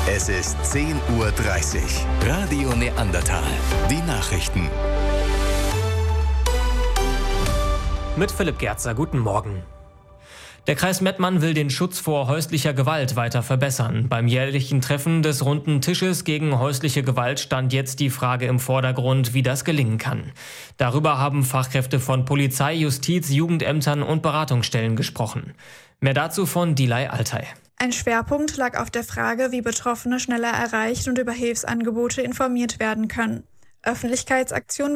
Es ist 10:30 Uhr. Radio Neandertal. Die Nachrichten. Mit Philipp Gerzer, guten Morgen. Der Kreis Mettmann will den Schutz vor häuslicher Gewalt weiter verbessern. Beim jährlichen Treffen des Runden Tisches gegen häusliche Gewalt stand jetzt die Frage im Vordergrund, wie das gelingen kann. Darüber haben Fachkräfte von Polizei, Justiz, Jugendämtern und Beratungsstellen gesprochen. Mehr dazu von Dilay Altay. Ein Schwerpunkt lag auf der Frage, wie Betroffene schneller erreicht und über Hilfsangebote informiert werden können. Öffentlichkeitsaktionen